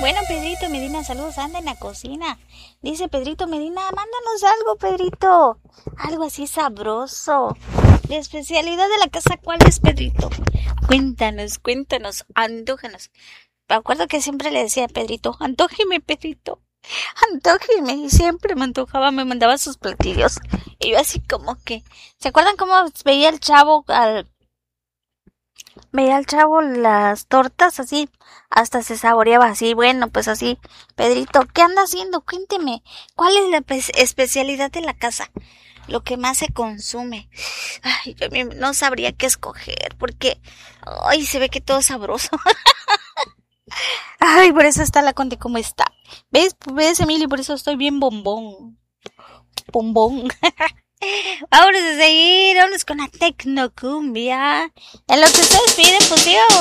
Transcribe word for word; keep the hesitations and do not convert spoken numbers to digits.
Bueno, Pedrito Medina, saludos, anda en la cocina. Dice Pedrito Medina, mándanos algo, Pedrito. Algo así sabroso. La especialidad de la casa, ¿cuál es, Pedrito? Cuéntanos, cuéntanos, antójanos. Me acuerdo que siempre le decía a Pedrito, antójeme, Pedrito, antójeme. Y siempre me antojaba, me mandaba sus platillos. Y yo así como que, ¿se acuerdan cómo veía el chavo al... Veía al chavo las tortas así, hasta se saboreaba así? Bueno, pues así. Pedrito, ¿qué anda haciendo? Cuénteme, ¿cuál es la especialidad de la casa? Lo que más se consume. Ay, yo no sabría qué escoger, porque, ay, se ve que todo es sabroso. Ay, por eso está la Conte como está. ¿Ves? ¿Ves, Emily? Por eso estoy bien bombón. Bombón. Vámonos a seguir, vámonos con la tecnocumbia. En lo que ustedes piden, pues digo.